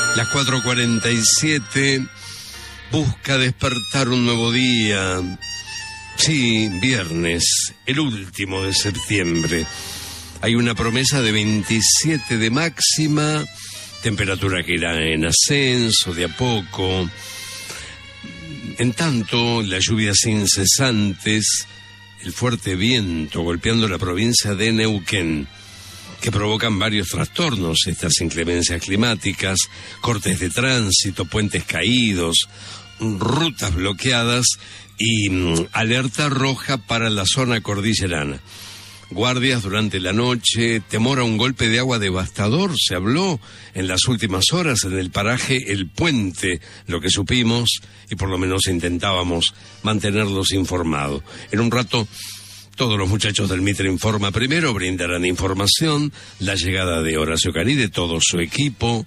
Las 4:47, busca despertar un nuevo día. Sí, viernes, el último de septiembre. Hay una promesa de 27 de máxima, temperatura que irá en ascenso de a poco. En tanto, las lluvias incesantes, el fuerte viento golpeando la provincia de Neuquén, que provocan varios trastornos, estas inclemencias climáticas, cortes de tránsito, puentes caídos, rutas bloqueadas y alerta roja para la zona cordillerana. Guardias durante la noche, temor a un golpe de agua devastador, se habló en las últimas horas en el paraje El Puente, lo que supimos, y por lo menos intentábamos mantenerlos informados. En un rato, todos los muchachos del Mitre Informa primero brindarán información, la llegada de Horacio Carí, de todo su equipo,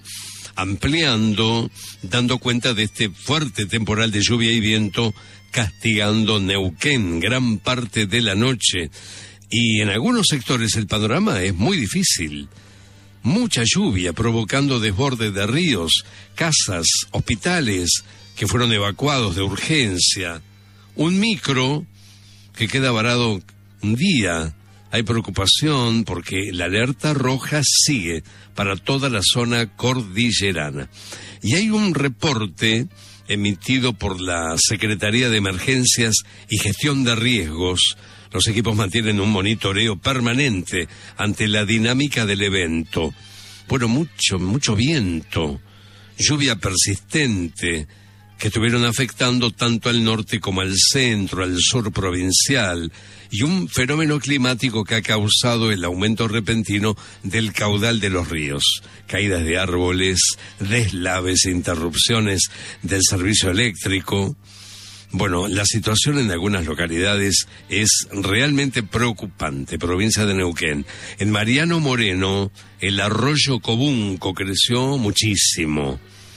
ampliando, dando cuenta de este fuerte temporal de lluvia y viento castigando Neuquén gran parte de la noche. Y en algunos sectores el panorama es muy difícil. Mucha lluvia provocando desbordes de ríos, casas, hospitales que fueron evacuados de urgencia. Un micro que queda varado un día. Hay preocupación porque la alerta roja sigue para toda la zona cordillerana. Y hay un reporte emitido por la Secretaría de Emergencias y Gestión de Riesgos. Los equipos mantienen un monitoreo permanente ante la dinámica del evento. Bueno, mucho viento, lluvia persistente, que estuvieron afectando tanto al norte como al centro, al sur provincial, y un fenómeno climático que ha causado el aumento repentino del caudal de los ríos. Caídas de árboles, deslaves, interrupciones del servicio eléctrico. Bueno, la situación en algunas localidades es realmente preocupante. Provincia de Neuquén. En Mariano Moreno, el arroyo Cobunco creció muchísimo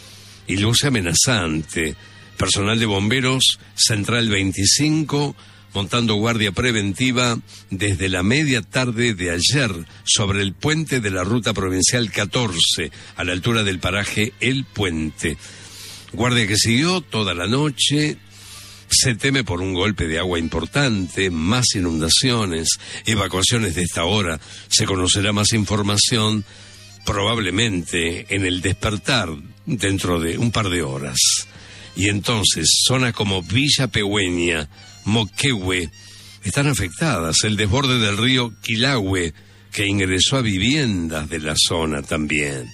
y luce amenazante. Personal de bomberos, Central 25, montando guardia preventiva desde la media tarde de ayer sobre el puente de la ruta provincial 14, a la altura del paraje El Puente. Guardia que siguió toda la noche. Se teme por un golpe de agua importante, más inundaciones, evacuaciones de esta hora. Se conocerá más información probablemente en el despertar dentro de un par de horas. Y entonces, zonas como Villa Pegüeña, Moquehue, están afectadas. El desborde del río Quilahue, que ingresó a viviendas de la zona también.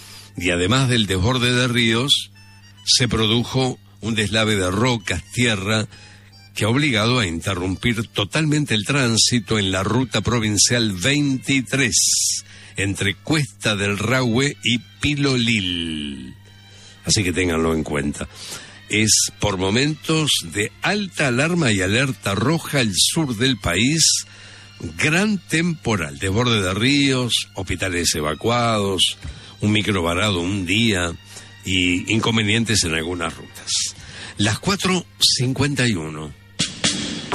Y además del desborde de ríos, se produjo un deslave de rocas, tierra, que ha obligado a interrumpir totalmente el tránsito en la ruta provincial 23, entre Cuesta del Rahue y Pilolil. Así que ténganlo en cuenta. Es por momentos de alta alarma y alerta roja el sur del país, gran temporal, desborde de ríos, hospitales evacuados, un micro varado un día y inconvenientes en algunas rutas. Las 4:51.